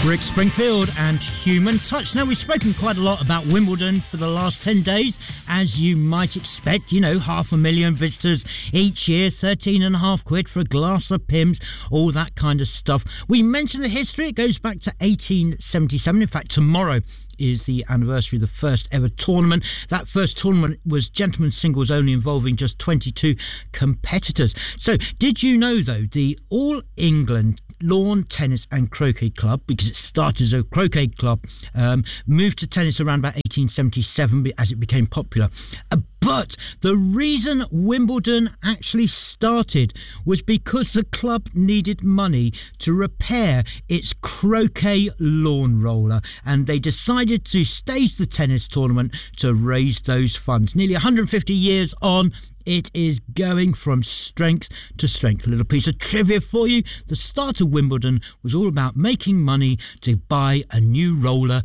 Rick Springfield and Human Touch. Now, we've spoken quite a lot about Wimbledon for the last 10 days, as you might expect. 500,000 visitors each year, 13.5 quid for a glass of Pimm's, all that kind of stuff. We mentioned the history. It goes back to 1877. In fact, tomorrow is the anniversary of the first ever tournament. That first tournament was gentlemen's singles only, involving just 22 competitors. So, did you know, though, the All England Lawn Tennis and Croquet Club, because it started as a croquet club, moved to tennis around about 1877 as it became popular. But the reason Wimbledon actually started was because the club needed money to repair its croquet lawn roller, and they decided to stage the tennis tournament to raise those funds. Nearly 150 years on, it is going from strength to strength. A little piece of trivia for you. The start of Wimbledon was all about making money to buy a new roller